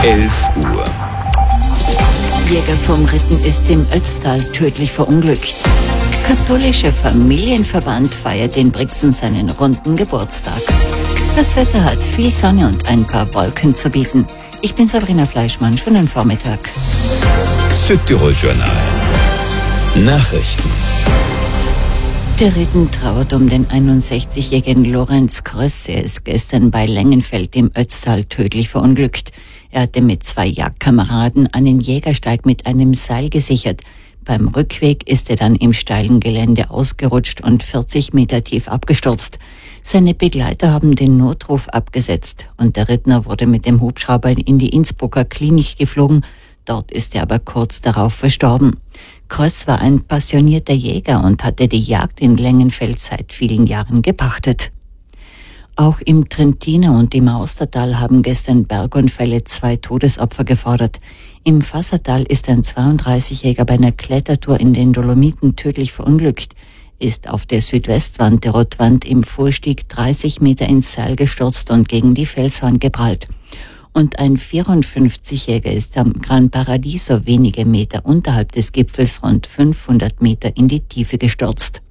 11 Uhr. Jäger vom Ritten ist im Ötztal tödlich verunglückt. Katholischer Familienverband feiert in Brixen seinen runden Geburtstag. Das Wetter hat viel Sonne und ein paar Wolken zu bieten. Ich bin Sabrina Fleischmann, schönen Vormittag. Südtirol Journal. Nachrichten. Der Ritten trauert um den 61-jährigen Lorenz Kröss. Er ist gestern bei Lengenfeld im Ötztal tödlich verunglückt. Er hatte mit 2 Jagdkameraden einen Jägersteig mit einem Seil gesichert. Beim Rückweg ist er dann im steilen Gelände ausgerutscht und 40 Meter tief abgestürzt. Seine Begleiter haben den Notruf abgesetzt und der Rittner wurde mit dem Hubschrauber in die Innsbrucker Klinik geflogen. Dort ist er aber kurz darauf verstorben. Kröss war ein passionierter Jäger und hatte die Jagd in Lengenfeld seit vielen Jahren gepachtet. Auch im Trentiner und im Austertal haben gestern Bergunfälle 2 Todesopfer gefordert. Im Fassertal ist ein 32-Jähriger bei einer Klettertour in den Dolomiten tödlich verunglückt, ist auf der Südwestwand der Rotwand im Vorstieg 30 Meter ins Seil gestürzt und gegen die Felswand geprallt. Und ein 54-Jähriger ist am Gran Paradiso wenige Meter unterhalb des Gipfels rund 500 Meter in die Tiefe gestürzt.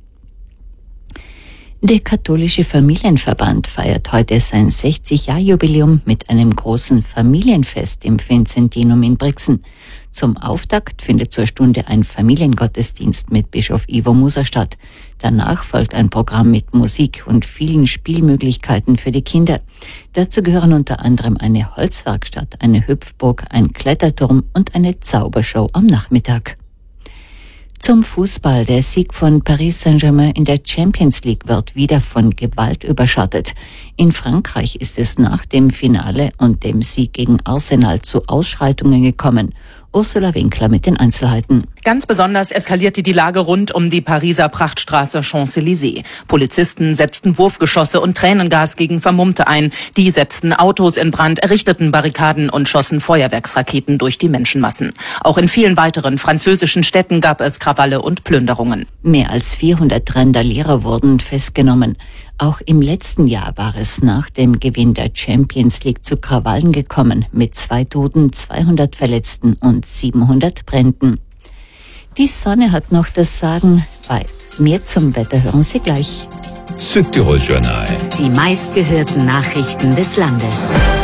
Der katholische Familienverband feiert heute sein 60-Jahr-Jubiläum mit einem großen Familienfest im Vincentinum in Brixen. Zum Auftakt findet zur Stunde ein Familiengottesdienst mit Bischof Ivo Muser statt. Danach folgt ein Programm mit Musik und vielen Spielmöglichkeiten für die Kinder. Dazu gehören unter anderem eine Holzwerkstatt, eine Hüpfburg, ein Kletterturm und eine Zaubershow am Nachmittag. Zum Fußball. Der Sieg von Paris Saint-Germain in der Champions League wird wieder von Gewalt überschattet. In Frankreich ist es nach dem Finale und dem Sieg gegen Arsenal zu Ausschreitungen gekommen. Ursula Winkler mit den Einzelheiten. Ganz besonders eskalierte die Lage rund um die Pariser Prachtstraße Champs-Élysées. Polizisten setzten Wurfgeschosse und Tränengas gegen Vermummte ein. Die setzten Autos in Brand, errichteten Barrikaden und schossen Feuerwerksraketen durch die Menschenmassen. Auch in vielen weiteren französischen Städten gab es Krawalle und Plünderungen. Mehr als 400 Randalierer wurden festgenommen. Auch im letzten Jahr war es nach dem Gewinn der Champions League zu Krawallen gekommen, mit 2 Toten, 200 Verletzten und 700 Bränden. Die Sonne hat noch das Sagen. Bei mehr zum Wetter hören Sie gleich. Südtirol Journal. Die meistgehörten Nachrichten des Landes.